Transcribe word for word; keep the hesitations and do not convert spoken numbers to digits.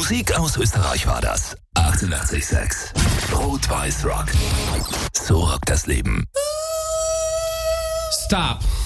Musik aus Österreich war das. achtundachtzig Komma sechs. Rot-Weiß Rock. So rockt das Leben. Stop.